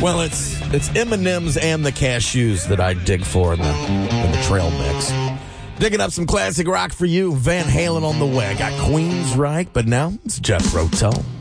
Well, it's M&M's and the cashews that I dig for in the trail mix. Digging up some classic rock for you. Van Halen on the way. I got Queensryche, but now it's Jethro Tull.